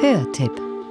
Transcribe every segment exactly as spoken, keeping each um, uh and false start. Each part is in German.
Hörtipp.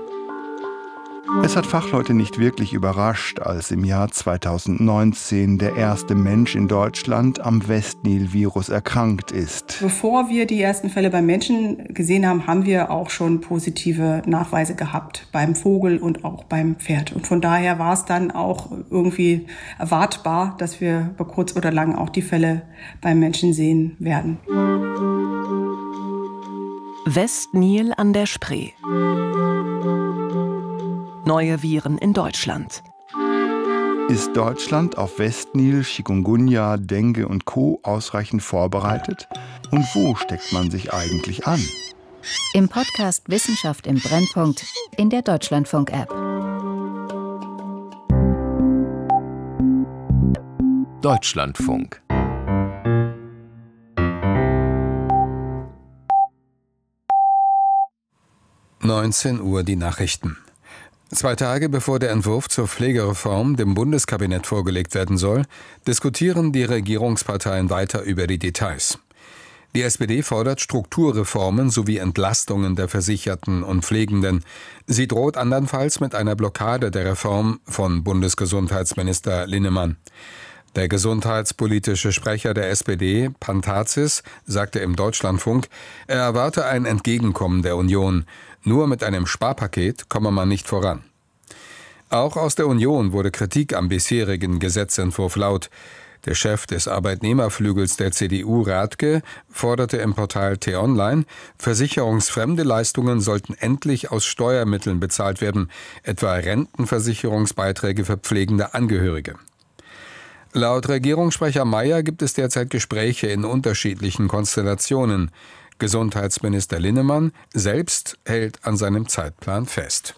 Es hat Fachleute nicht wirklich überrascht, als im Jahr zweitausendneunzehn der erste Mensch in Deutschland am Westnil-Virus erkrankt ist. Bevor wir die ersten Fälle beim Menschen gesehen haben, haben wir auch schon positive Nachweise gehabt beim Vogel und auch beim Pferd. Und von daher war es dann auch irgendwie erwartbar, dass wir über kurz oder lang auch die Fälle beim Menschen sehen werden. Westnil an der Spree. Neue Viren in Deutschland. Ist Deutschland auf Westnil, Chikungunya, Dengue und Co. ausreichend vorbereitet? Und wo steckt man sich eigentlich an? Im Podcast Wissenschaft im Brennpunkt in der Deutschlandfunk-App. Deutschlandfunk. neunzehn Uhr die Nachrichten. Zwei Tage bevor der Entwurf zur Pflegereform dem Bundeskabinett vorgelegt werden soll, diskutieren die Regierungsparteien weiter über die Details. Die S P D fordert Strukturreformen sowie Entlastungen der Versicherten und Pflegenden. Sie droht andernfalls mit einer Blockade der Reform von Bundesgesundheitsminister Linnemann. Der gesundheitspolitische Sprecher der S P D, Pantazis, sagte im Deutschlandfunk, er erwarte ein Entgegenkommen der Union. Nur mit einem Sparpaket komme man nicht voran. Auch aus der Union wurde Kritik am bisherigen Gesetzentwurf laut. Der Chef des Arbeitnehmerflügels der C D U, Rathke, forderte im Portal T-Online, versicherungsfremde Leistungen sollten endlich aus Steuermitteln bezahlt werden, etwa Rentenversicherungsbeiträge für pflegende Angehörige. Laut Regierungssprecher Mayer gibt es derzeit Gespräche in unterschiedlichen Konstellationen. Gesundheitsminister Linnemann selbst hält an seinem Zeitplan fest.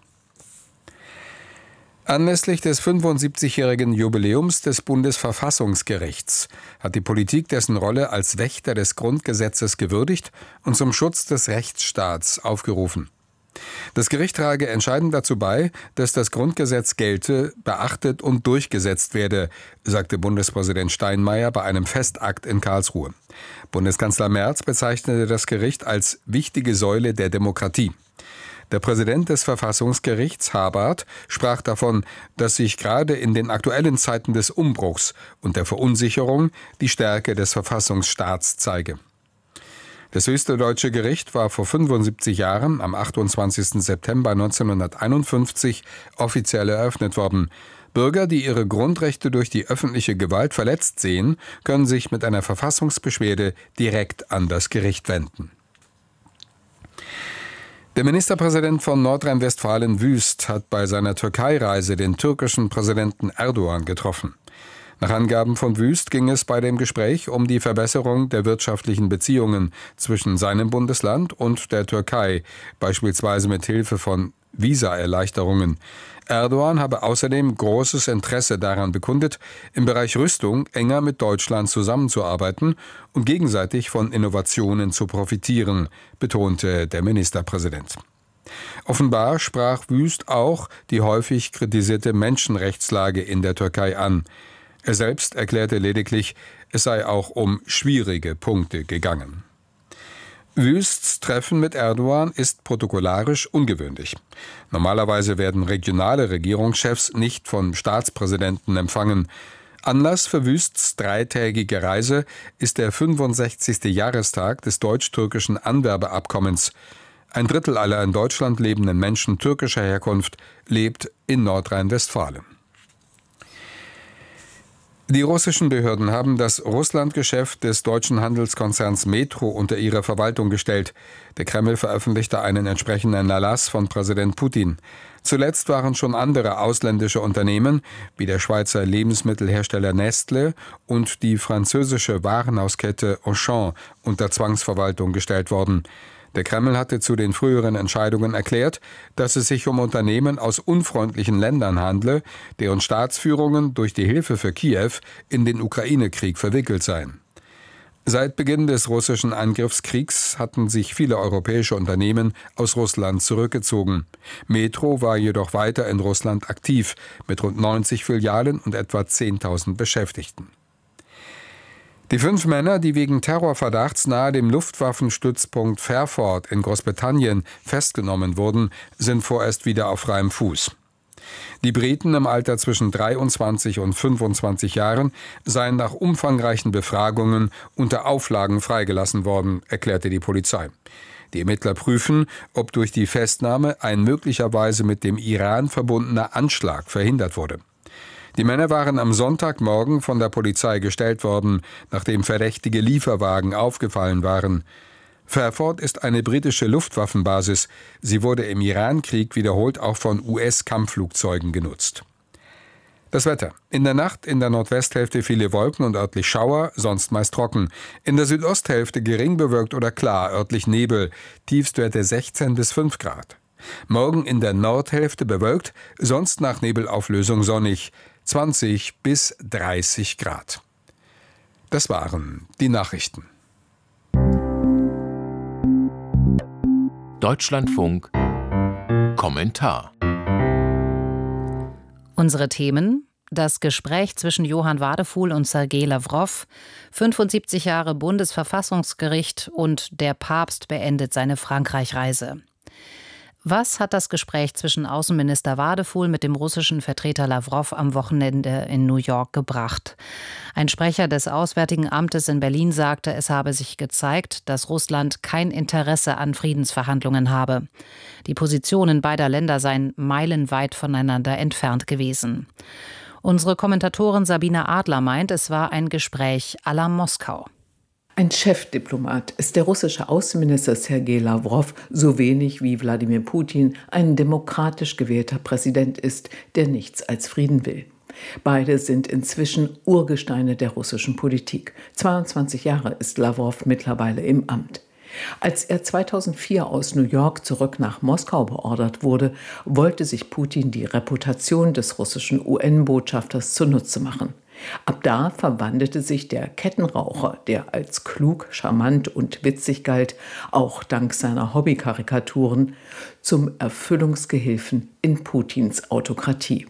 Anlässlich des fünfundsiebzigjährigen Jubiläums des Bundesverfassungsgerichts hat die Politik dessen Rolle als Wächter des Grundgesetzes gewürdigt und zum Schutz des Rechtsstaats aufgerufen. Das Gericht trage entscheidend dazu bei, dass das Grundgesetz gelte, beachtet und durchgesetzt werde, sagte Bundespräsident Steinmeier bei einem Festakt in Karlsruhe. Bundeskanzler Merz bezeichnete das Gericht als wichtige Säule der Demokratie. Der Präsident des Verfassungsgerichts, Habart, sprach davon, dass sich gerade in den aktuellen Zeiten des Umbruchs und der Verunsicherung die Stärke des Verfassungsstaats zeige. Das höchste deutsche Gericht war vor fünfundsiebzig Jahren, am achtundzwanzigsten September neunzehnhunderteinundfünfzig, offiziell eröffnet worden. Bürger, die ihre Grundrechte durch die öffentliche Gewalt verletzt sehen, können sich mit einer Verfassungsbeschwerde direkt an das Gericht wenden. Der Ministerpräsident von Nordrhein-Westfalen, Wüst, hat bei seiner Türkei-Reise den türkischen Präsidenten Erdogan getroffen. Nach Angaben von Wüst ging es bei dem Gespräch um die Verbesserung der wirtschaftlichen Beziehungen zwischen seinem Bundesland und der Türkei, beispielsweise mit Hilfe von Visaerleichterungen. Erdogan habe außerdem großes Interesse daran bekundet, im Bereich Rüstung enger mit Deutschland zusammenzuarbeiten und gegenseitig von Innovationen zu profitieren, betonte der Ministerpräsident. Offenbar sprach Wüst auch die häufig kritisierte Menschenrechtslage in der Türkei an. Er selbst erklärte lediglich, es sei auch um schwierige Punkte gegangen. Wüsts Treffen mit Erdogan ist protokollarisch ungewöhnlich. Normalerweise werden regionale Regierungschefs nicht vom Staatspräsidenten empfangen. Anlass für Wüsts dreitägige Reise ist der fünfundsechzigste Jahrestag des deutsch-türkischen Anwerbeabkommens. Ein Drittel aller in Deutschland lebenden Menschen türkischer Herkunft lebt in Nordrhein-Westfalen. Die russischen Behörden haben das Russlandgeschäft des deutschen Handelskonzerns Metro unter ihre Verwaltung gestellt. Der Kreml veröffentlichte einen entsprechenden Erlass von Präsident Putin. Zuletzt waren schon andere ausländische Unternehmen, wie der Schweizer Lebensmittelhersteller Nestlé und die französische Warenhauskette Auchan, unter Zwangsverwaltung gestellt worden. Der Kreml hatte zu den früheren Entscheidungen erklärt, dass es sich um Unternehmen aus unfreundlichen Ländern handle, deren Staatsführungen durch die Hilfe für Kiew in den Ukraine-Krieg verwickelt seien. Seit Beginn des russischen Angriffskriegs hatten sich viele europäische Unternehmen aus Russland zurückgezogen. Metro war jedoch weiter in Russland aktiv, mit rund neunzig Filialen und etwa zehntausend Beschäftigten. Die fünf Männer, die wegen Terrorverdachts nahe dem Luftwaffenstützpunkt Fairford in Großbritannien festgenommen wurden, sind vorerst wieder auf freiem Fuß. Die Briten im Alter zwischen dreiundzwanzig und fünfundzwanzig Jahren seien nach umfangreichen Befragungen unter Auflagen freigelassen worden, erklärte die Polizei. Die Ermittler prüfen, ob durch die Festnahme ein möglicherweise mit dem Iran verbundener Anschlag verhindert wurde. Die Männer waren am Sonntagmorgen von der Polizei gestellt worden, nachdem verdächtige Lieferwagen aufgefallen waren. Fairford ist eine britische Luftwaffenbasis. Sie wurde im Irankrieg wiederholt auch von U S-Kampfflugzeugen genutzt. Das Wetter. In der Nacht in der Nordwesthälfte viele Wolken und örtlich Schauer, sonst meist trocken. In der Südosthälfte gering bewölkt oder klar, örtlich Nebel. Tiefstwerte sechzehn bis fünf Grad. Morgen in der Nordhälfte bewölkt, sonst nach Nebelauflösung sonnig. zwanzig bis dreißig Grad. Das waren die Nachrichten. Deutschlandfunk Kommentar. Unsere Themen: Das Gespräch zwischen Johann Wadefuhl und Sergei Lawrow, fünfundsiebzig Jahre Bundesverfassungsgericht und der Papst beendet seine Frankreich-Reise. Was hat das Gespräch zwischen Außenminister Wadefuhl mit dem russischen Vertreter Lawrow am Wochenende in New York gebracht? Ein Sprecher des Auswärtigen Amtes in Berlin sagte, es habe sich gezeigt, dass Russland kein Interesse an Friedensverhandlungen habe. Die Positionen beider Länder seien meilenweit voneinander entfernt gewesen. Unsere Kommentatorin Sabine Adler meint, es war ein Gespräch à la Moskau. Ein Chefdiplomat ist der russische Außenminister Sergei Lawrow, so wenig wie Wladimir Putin ein demokratisch gewählter Präsident ist, der nichts als Frieden will. Beide sind inzwischen Urgesteine der russischen Politik. zweiundzwanzig Jahre ist Lawrow mittlerweile im Amt. Als er zweitausendvier aus New York zurück nach Moskau beordert wurde, wollte sich Putin die Reputation des russischen U N-Botschafters zunutze machen. Ab da verwandelte sich der Kettenraucher, der als klug, charmant und witzig galt, auch dank seiner Hobbykarikaturen, zum Erfüllungsgehilfen in Putins Autokratie.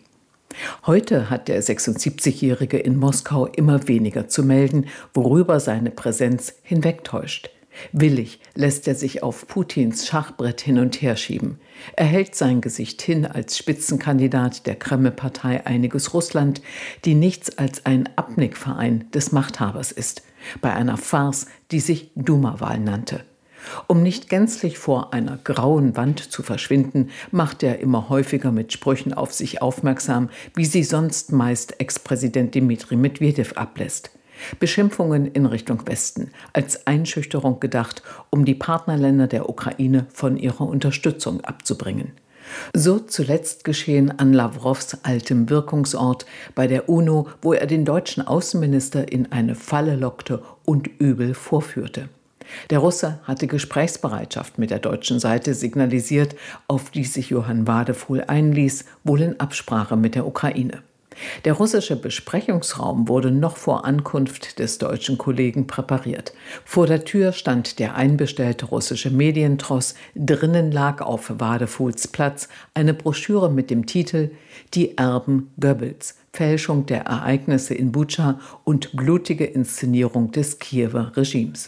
Heute hat der sechsundsiebzigjährige in Moskau immer weniger zu melden, worüber seine Präsenz hinwegtäuscht. Willig lässt er sich auf Putins Schachbrett hin und her schieben. Er hält sein Gesicht hin als Spitzenkandidat der Kreml-Partei Einiges Russland, die nichts als ein Abnickverein des Machthabers ist, bei einer Farce, die sich Duma-Wahl nannte. Um nicht gänzlich vor einer grauen Wand zu verschwinden, macht er immer häufiger mit Sprüchen auf sich aufmerksam, wie sie sonst meist Ex-Präsident Dmitri Medwedew ablässt. Beschimpfungen in Richtung Westen, als Einschüchterung gedacht, um die Partnerländer der Ukraine von ihrer Unterstützung abzubringen. So zuletzt geschehen an Lawrows altem Wirkungsort bei der UNO, wo er den deutschen Außenminister in eine Falle lockte und übel vorführte. Der Russe hatte Gesprächsbereitschaft mit der deutschen Seite signalisiert, auf die sich Johann Wadefuhl einließ, wohl in Absprache mit der Ukraine. Der russische Besprechungsraum wurde noch vor Ankunft des deutschen Kollegen präpariert. Vor der Tür stand der einbestellte russische Medientross, drinnen lag auf Wadefuhls Platz eine Broschüre mit dem Titel »Die Erben Goebbels – Fälschung der Ereignisse in Butscha und blutige Inszenierung des Kiewer Regimes«.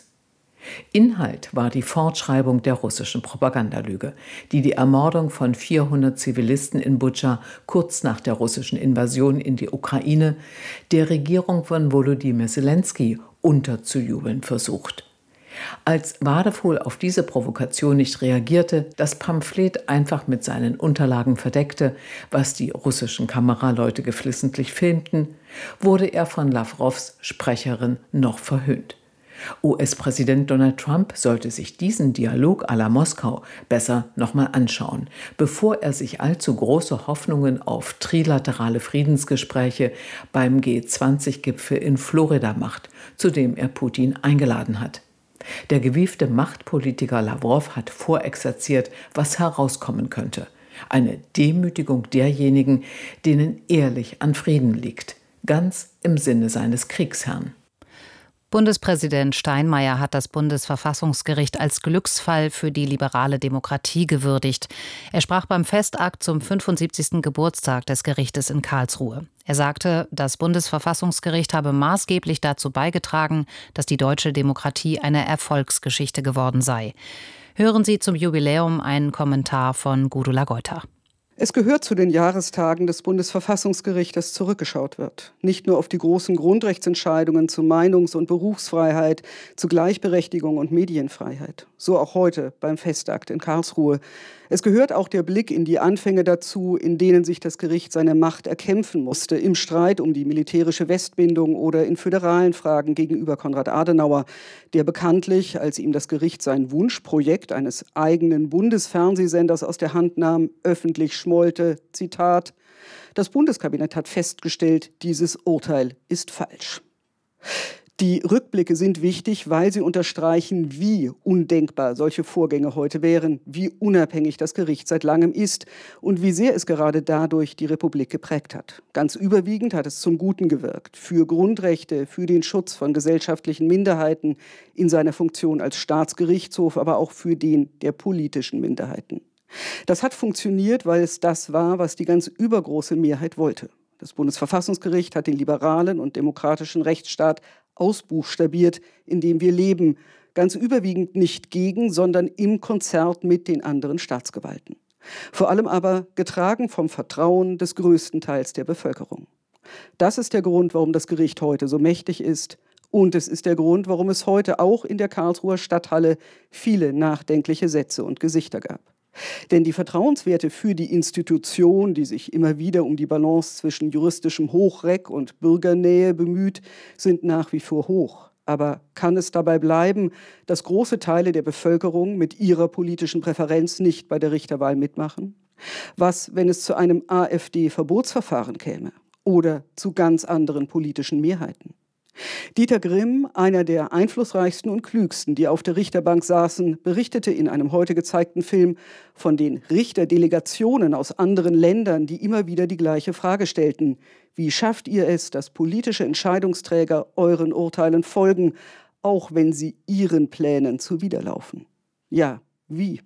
Inhalt war die Fortschreibung der russischen Propagandalüge, die die Ermordung von vierhundert Zivilisten in Butscha kurz nach der russischen Invasion in die Ukraine der Regierung von Volodymyr Zelensky unterzujubeln versucht. Als Wadefuhl auf diese Provokation nicht reagierte, das Pamphlet einfach mit seinen Unterlagen verdeckte, was die russischen Kameraleute geflissentlich filmten, wurde er von Lawrows Sprecherin noch verhöhnt. U S-Präsident Donald Trump sollte sich diesen Dialog à la Moskau besser nochmal anschauen, bevor er sich allzu große Hoffnungen auf trilaterale Friedensgespräche beim G zwanzig Gipfel in Florida macht, zu dem er Putin eingeladen hat. Der gewiefte Machtpolitiker Lawrow hat vorexerziert, was herauskommen könnte. Eine Demütigung derjenigen, denen ehrlich an Frieden liegt, ganz im Sinne seines Kriegsherrn. Bundespräsident Steinmeier hat das Bundesverfassungsgericht als Glücksfall für die liberale Demokratie gewürdigt. Er sprach beim Festakt zum fünfundsiebzigsten Geburtstag des Gerichtes in Karlsruhe. Er sagte, das Bundesverfassungsgericht habe maßgeblich dazu beigetragen, dass die deutsche Demokratie eine Erfolgsgeschichte geworden sei. Hören Sie zum Jubiläum einen Kommentar von Gudula Geuter. Es gehört zu den Jahrestagen des Bundesverfassungsgerichts, dass zurückgeschaut wird. Nicht nur auf die großen Grundrechtsentscheidungen zu Meinungs- und Berufsfreiheit, zu Gleichberechtigung und Medienfreiheit. So auch heute beim Festakt in Karlsruhe. Es gehört auch der Blick in die Anfänge dazu, in denen sich das Gericht seine Macht erkämpfen musste, im Streit um die militärische Westbindung oder in föderalen Fragen gegenüber Konrad Adenauer, der bekanntlich, als ihm das Gericht sein Wunschprojekt eines eigenen Bundesfernsehsenders aus der Hand nahm, öffentlich schmollte, Zitat: Das Bundeskabinett hat festgestellt, dieses Urteil ist falsch. Die Rückblicke sind wichtig, weil sie unterstreichen, wie undenkbar solche Vorgänge heute wären, wie unabhängig das Gericht seit langem ist und wie sehr es gerade dadurch die Republik geprägt hat. Ganz überwiegend hat es zum Guten gewirkt, für Grundrechte, für den Schutz von gesellschaftlichen Minderheiten in seiner Funktion als Staatsgerichtshof, aber auch für den der politischen Minderheiten. Das hat funktioniert, weil es das war, was die ganz übergroße Mehrheit wollte. Das Bundesverfassungsgericht hat den liberalen und demokratischen Rechtsstaat ausbuchstabiert, in dem wir leben, ganz überwiegend nicht gegen, sondern im Konzert mit den anderen Staatsgewalten. Vor allem aber getragen vom Vertrauen des größten Teils der Bevölkerung. Das ist der Grund, warum das Gericht heute so mächtig ist. Und es ist der Grund, warum es heute auch in der Karlsruher Stadthalle viele nachdenkliche Sätze und Gesichter gab. Denn die Vertrauenswerte für die Institution, die sich immer wieder um die Balance zwischen juristischem Hochreck und Bürgernähe bemüht, sind nach wie vor hoch. Aber kann es dabei bleiben, dass große Teile der Bevölkerung mit ihrer politischen Präferenz nicht bei der Richterwahl mitmachen? Was, wenn es zu einem AfD-Verbotsverfahren käme oder zu ganz anderen politischen Mehrheiten? Dieter Grimm, einer der einflussreichsten und klügsten, die auf der Richterbank saßen, berichtete in einem heute gezeigten Film von den Richterdelegationen aus anderen Ländern, die immer wieder die gleiche Frage stellten: Wie schafft ihr es, dass politische Entscheidungsträger euren Urteilen folgen, auch wenn sie ihren Plänen zuwiderlaufen? Ja, wie?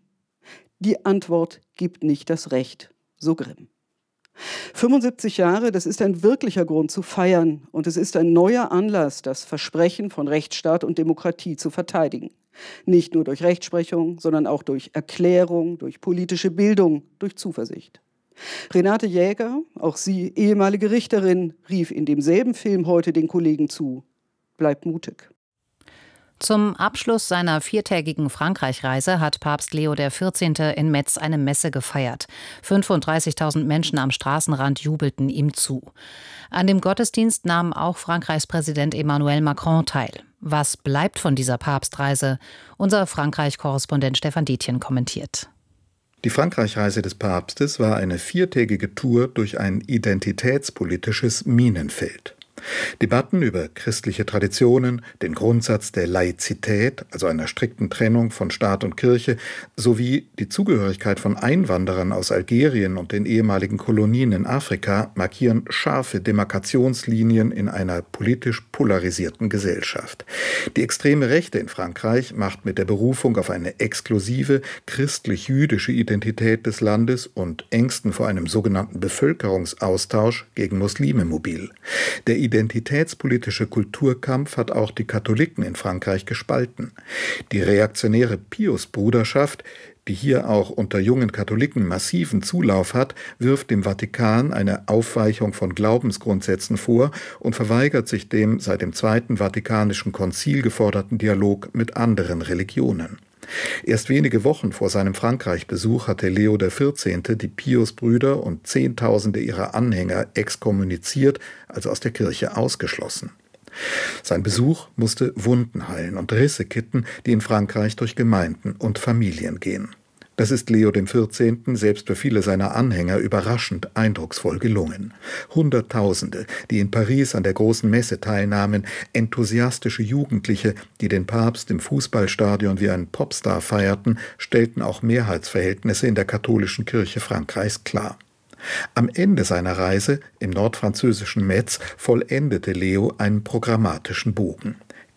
Die Antwort gibt nicht das Recht, so Grimm. fünfundsiebzig Jahre, das ist ein wirklicher Grund zu feiern und es ist ein neuer Anlass, das Versprechen von Rechtsstaat und Demokratie zu verteidigen. Nicht nur durch Rechtsprechung, sondern auch durch Erklärung, durch politische Bildung, durch Zuversicht. Renate Jäger, auch sie ehemalige Richterin, rief in demselben Film heute den Kollegen zu: Bleibt mutig. Zum Abschluss seiner viertägigen Frankreich-Reise hat Papst Leo der vierzehnte. In Metz eine Messe gefeiert. fünfunddreißigtausend Menschen am Straßenrand jubelten ihm zu. An dem Gottesdienst nahm auch Frankreichs Präsident Emmanuel Macron teil. Was bleibt von dieser Papstreise? Unser Frankreich-Korrespondent Stefan Dietjen kommentiert. Die Frankreich-Reise des Papstes war eine viertägige Tour durch ein identitätspolitisches Minenfeld. Debatten über christliche Traditionen, den Grundsatz der Laizität, also einer strikten Trennung von Staat und Kirche, sowie die Zugehörigkeit von Einwanderern aus Algerien und den ehemaligen Kolonien in Afrika markieren scharfe Demarkationslinien in einer politisch polarisierten Gesellschaft. Die extreme Rechte in Frankreich macht mit der Berufung auf eine exklusive christlich-jüdische Identität des Landes und Ängsten vor einem sogenannten Bevölkerungsaustausch gegen Muslime mobil. Der identitätspolitische Kulturkampf hat auch die Katholiken in Frankreich gespalten. Die reaktionäre Pius-Bruderschaft, die hier auch unter jungen Katholiken massiven Zulauf hat, wirft dem Vatikan eine Aufweichung von Glaubensgrundsätzen vor und verweigert sich dem seit dem Zweiten Vatikanischen Konzil geforderten Dialog mit anderen Religionen. Erst wenige Wochen vor seinem Frankreich-Besuch hatte Leo der vierzehnte. Die Pius-Brüder und Zehntausende ihrer Anhänger exkommuniziert, also aus der Kirche ausgeschlossen. Sein Besuch musste Wunden heilen und Risse kitten, die in Frankreich durch Gemeinden und Familien gehen. Das ist Leo dem vierzehnten. selbst für viele seiner Anhänger überraschend eindrucksvoll gelungen. Hunderttausende, die in Paris an der großen Messe teilnahmen, enthusiastische Jugendliche, die den Papst im Fußballstadion wie einen Popstar feierten, stellten auch Mehrheitsverhältnisse in der katholischen Kirche Frankreichs klar. Am Ende seiner Reise im nordfranzösischen Metz vollendete Leo einen programmatischen Bogen.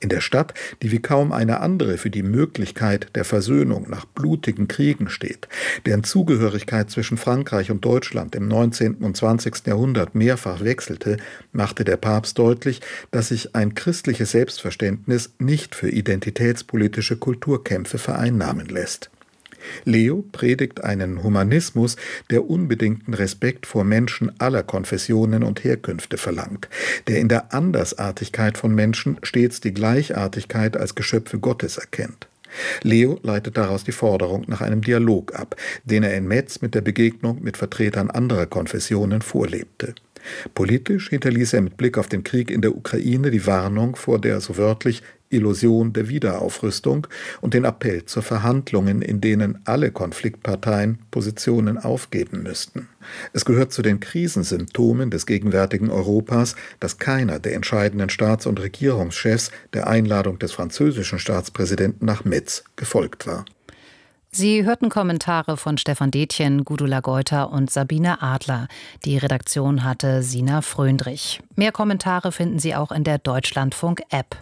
In der Stadt, die wie kaum eine andere für die Möglichkeit der Versöhnung nach blutigen Kriegen steht, deren Zugehörigkeit zwischen Frankreich und Deutschland im neunzehnten und zwanzigsten Jahrhundert mehrfach wechselte, machte der Papst deutlich, dass sich ein christliches Selbstverständnis nicht für identitätspolitische Kulturkämpfe vereinnahmen lässt. Leo predigt einen Humanismus, der unbedingten Respekt vor Menschen aller Konfessionen und Herkünfte verlangt, der in der Andersartigkeit von Menschen stets die Gleichartigkeit als Geschöpfe Gottes erkennt. Leo leitet daraus die Forderung nach einem Dialog ab, den er in Metz mit der Begegnung mit Vertretern anderer Konfessionen vorlebte. Politisch hinterließ er mit Blick auf den Krieg in der Ukraine die Warnung vor der, so wörtlich, Illusion der Wiederaufrüstung und den Appell zu Verhandlungen, in denen alle Konfliktparteien Positionen aufgeben müssten. Es gehört zu den Krisensymptomen des gegenwärtigen Europas, dass keiner der entscheidenden Staats- und Regierungschefs der Einladung des französischen Staatspräsidenten nach Metz gefolgt war. Sie hörten Kommentare von Stefan Detjen, Gudula Geuter und Sabine Adler. Die Redaktion hatte Sina Fröndrich. Mehr Kommentare finden Sie auch in der Deutschlandfunk-App.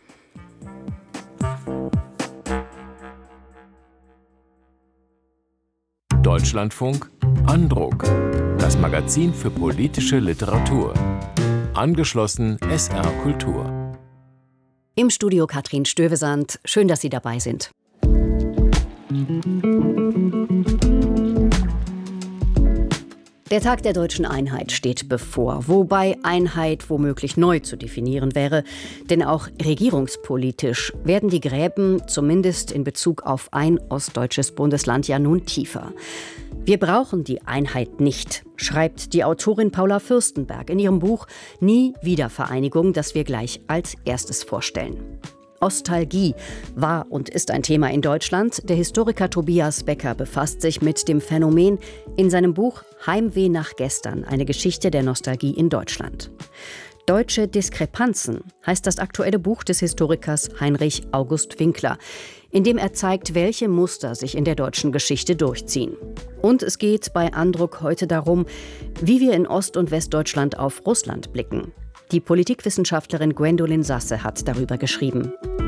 Deutschlandfunk Andruck. Das Magazin für politische Literatur. Angeschlossen S R Kultur. Im Studio Katrin Stövesand. Schön, dass Sie dabei sind. Der Tag der deutschen Einheit steht bevor, wobei Einheit womöglich neu zu definieren wäre. Denn auch regierungspolitisch werden die Gräben, zumindest in Bezug auf ein ostdeutsches Bundesland, ja nun tiefer. Wir brauchen die Einheit nicht, schreibt die Autorin Paula Fürstenberg in ihrem Buch Nie Wiedervereinigung, das wir gleich als erstes vorstellen. Ostalgie war und ist ein Thema in Deutschland. Der Historiker Tobias Becker befasst sich mit dem Phänomen in seinem Buch Heimweh nach gestern, eine Geschichte der Nostalgie in Deutschland. Deutsche Diskrepanzen heißt das aktuelle Buch des Historikers Heinrich August Winkler, in dem er zeigt, welche Muster sich in der deutschen Geschichte durchziehen. Und es geht bei Andruck heute darum, wie wir in Ost- und Westdeutschland auf Russland blicken. Die Politikwissenschaftlerin Gwendolyn Sasse hat darüber geschrieben.